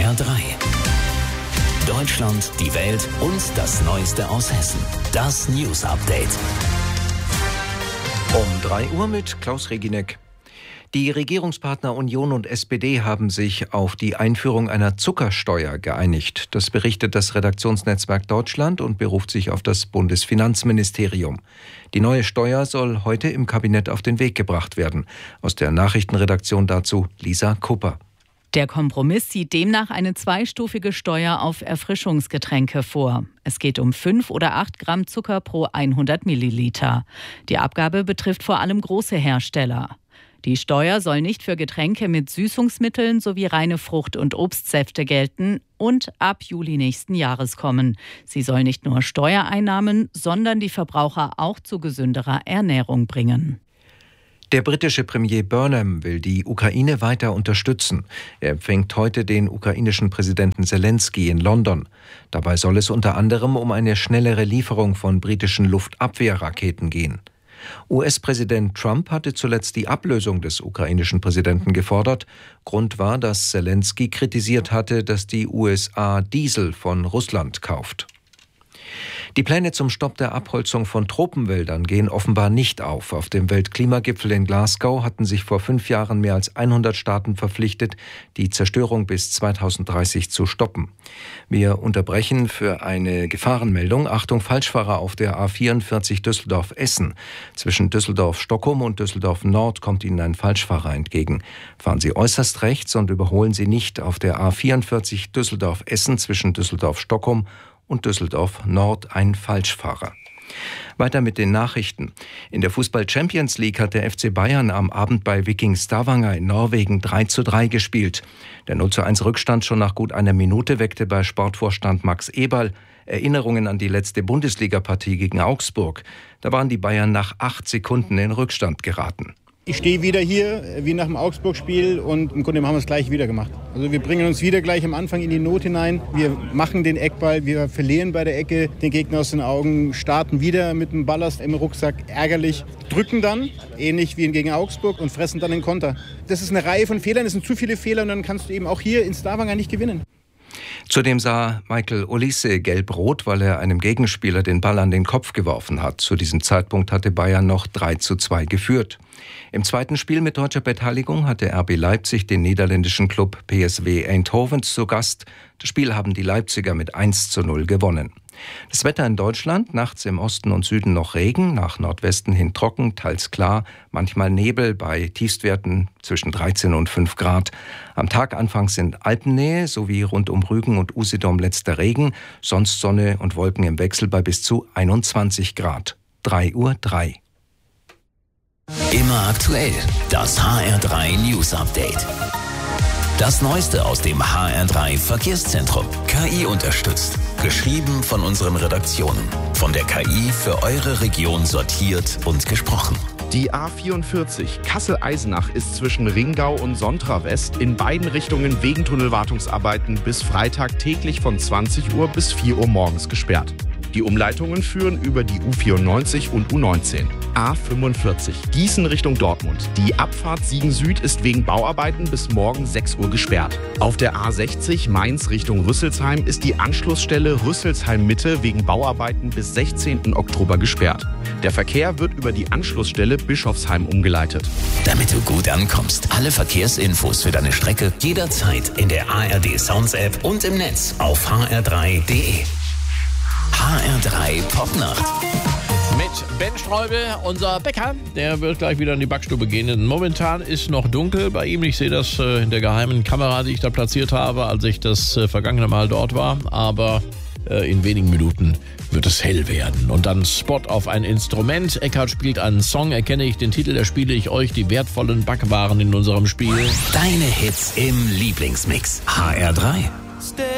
HR3. Deutschland, die Welt und das Neueste aus Hessen. Das News Update. Um 3 Uhr mit Klaus Reginek. Die Regierungspartner Union und SPD haben sich auf die Einführung einer Zuckersteuer geeinigt. Das berichtet das Redaktionsnetzwerk Deutschland und beruft sich auf das Bundesfinanzministerium. Die neue Steuer soll heute im Kabinett auf den Weg gebracht werden. Aus der Nachrichtenredaktion dazu Lisa Kupper. Der Kompromiss sieht demnach eine zweistufige Steuer auf Erfrischungsgetränke vor. Es geht um 5 oder 8 Gramm Zucker pro 100 Milliliter. Die Abgabe betrifft vor allem große Hersteller. Die Steuer soll nicht für Getränke mit Süßungsmitteln sowie reine Frucht- und Obstsäfte gelten und ab Juli nächsten Jahres kommen. Sie soll nicht nur Steuereinnahmen, sondern die Verbraucher auch zu gesünderer Ernährung bringen. Der britische Premier Burnham will die Ukraine weiter unterstützen. Er empfängt heute den ukrainischen Präsidenten Zelensky in London. Dabei soll es unter anderem um eine schnellere Lieferung von britischen Luftabwehrraketen gehen. US-Präsident Trump hatte zuletzt die Ablösung des ukrainischen Präsidenten gefordert. Grund war, dass Zelensky kritisiert hatte, dass die USA Diesel von Russland kauft. Die Pläne zum Stopp der Abholzung von Tropenwäldern gehen offenbar nicht auf. Auf dem Weltklimagipfel in Glasgow hatten sich vor 5 Jahren mehr als 100 Staaten verpflichtet, die Zerstörung bis 2030 zu stoppen. Wir unterbrechen für eine Gefahrenmeldung. Achtung, Falschfahrer auf der A44 Düsseldorf-Essen. Zwischen Düsseldorf-Stockholm und Düsseldorf-Nord kommt Ihnen ein Falschfahrer entgegen. Fahren Sie äußerst rechts und überholen Sie nicht auf der A44 Düsseldorf-Essen zwischen Düsseldorf-Stockholm und Düsseldorf-Nord ein Falschfahrer. Weiter mit den Nachrichten. In der Fußball-Champions League hat der FC Bayern am Abend bei Viking Stavanger in Norwegen 3:3 gespielt. Der 0:1 Rückstand schon nach gut einer Minute weckte bei Sportvorstand Max Eberl Erinnerungen an die letzte Bundesliga-Partie gegen Augsburg. Da waren die Bayern nach 8 Sekunden in Rückstand geraten. Ich stehe wieder hier, wie nach dem Augsburg-Spiel, und im Grunde haben wir es gleich wieder gemacht. Also wir bringen uns wieder gleich am Anfang in die Not hinein. Wir machen den Eckball, wir verlieren bei der Ecke den Gegner aus den Augen, starten wieder mit dem Ballast im Rucksack, ärgerlich, drücken dann, ähnlich wie gegen Augsburg, und fressen dann den Konter. Das ist eine Reihe von Fehlern, das sind zu viele Fehler, und dann kannst du eben auch hier in Stavanger nicht gewinnen. Zudem sah Michael Olise gelb-rot, weil er einem Gegenspieler den Ball an den Kopf geworfen hat. Zu diesem Zeitpunkt hatte Bayern noch 3:2 geführt. Im zweiten Spiel mit deutscher Beteiligung hatte RB Leipzig den niederländischen Club PSV Eindhoven zu Gast. Das Spiel haben die Leipziger mit 1:0 gewonnen. Das Wetter in Deutschland: nachts im Osten und Süden noch Regen, nach Nordwesten hin trocken, teils klar, manchmal Nebel bei Tiefstwerten zwischen 13 und 5 Grad. Am Tag anfangs in Alpennähe sowie rund um Rügen und Usedom letzter Regen, sonst Sonne und Wolken im Wechsel bei bis zu 21 Grad. 3:03 Uhr. Immer aktuell. Das HR3 News Update. Das Neueste aus dem HR3 Verkehrszentrum. KI unterstützt. Geschrieben von unseren Redaktionen. Von der KI für eure Region sortiert und gesprochen. Die A44 Kassel-Eisenach ist zwischen Ringau und Sontra West in beiden Richtungen wegen Tunnelwartungsarbeiten bis Freitag täglich von 20 Uhr bis 4 Uhr morgens gesperrt. Die Umleitungen führen über die U94 und U19. A45 Gießen Richtung Dortmund. Die Abfahrt Siegen Süd ist wegen Bauarbeiten bis morgen 6 Uhr gesperrt. Auf der A60 Mainz Richtung Rüsselsheim ist die Anschlussstelle Rüsselsheim Mitte wegen Bauarbeiten bis 16. Oktober gesperrt. Der Verkehr wird über die Anschlussstelle Bischofsheim umgeleitet. Damit du gut ankommst, alle Verkehrsinfos für deine Strecke jederzeit in der ARD Sounds App und im Netz auf hr3.de. HR3 Popnacht. Mit Ben Streubel, unser Bäcker, der wird gleich wieder in die Backstube gehen. Momentan ist noch dunkel bei ihm. Ich sehe das in der geheimen Kamera, die ich da platziert habe, als ich das vergangene Mal dort war. Aber in wenigen Minuten wird es hell werden. Und dann Spot auf ein Instrument. Eckhard spielt einen Song. Erkenne ich den Titel, da spiele ich euch die wertvollen Backwaren in unserem Spiel. Deine Hits im Lieblingsmix. HR3.